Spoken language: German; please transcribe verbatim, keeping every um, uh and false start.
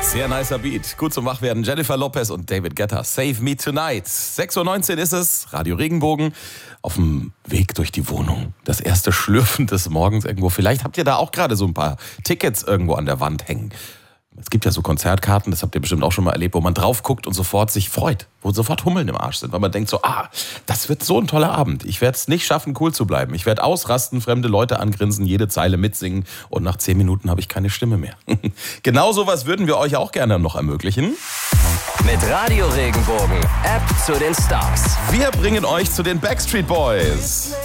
Sehr nicer Beat. Gut zum Wachwerden. Jennifer Lopez und David Guetta. Save Me Tonight. sechs Uhr neunzehn ist es. Radio Regenbogen. Auf dem Weg durch die Wohnung. Das erste Schlürfen des Morgens irgendwo. Vielleicht habt ihr da auch gerade so ein paar Tickets irgendwo an der Wand hängen. Es gibt ja so Konzertkarten, das habt ihr bestimmt auch schon mal erlebt, wo man drauf guckt und sofort sich freut. Wo sofort Hummeln im Arsch sind. Weil man denkt so, ah, das wird so ein toller Abend. Ich werde es nicht schaffen, cool zu bleiben. Ich werde ausrasten, fremde Leute angrinsen, jede Zeile mitsingen. Und nach zehn Minuten habe ich keine Stimme mehr. Genau sowas würden wir euch auch gerne noch ermöglichen. Mit Radio Regenbogen, App zu den Stars. Wir bringen euch zu den Backstreet Boys.